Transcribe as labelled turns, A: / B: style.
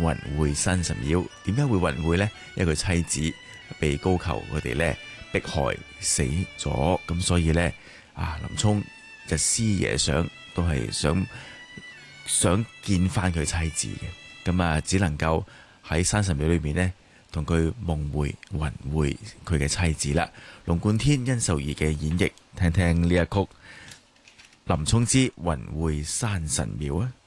A: 雲會山神廟。點解會雲會呢？因為佢妻子被高俅佢哋呢迫害死咗，咁所以呢，林沖日思夜想，都係想見翻佢妻子嘅，咁只能夠喺山神廟裏面呢，同佢夢會雲會佢嘅妻子啦。龍貫天、殷秀儀嘅演繹，聽聽呢一曲《林沖之雲會山神廟》啊！